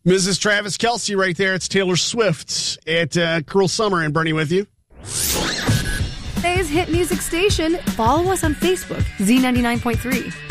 Mrs. Travis Kelce right there. It's Taylor Swift at Cruel Summer, and Bernie with you. Today's hit music station. Follow us on Facebook, Z99.3.